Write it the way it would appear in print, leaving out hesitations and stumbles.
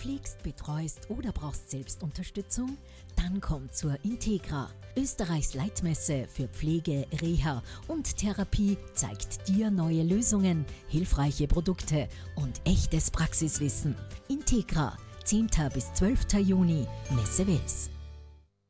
pflegst, betreust oder brauchst Selbstunterstützung? Dann komm zur Integra. Österreichs Leitmesse für Pflege, Reha und Therapie zeigt dir neue Lösungen, hilfreiche Produkte und echtes Praxiswissen. Integra, 10. bis 12. Juni, Messe Wels.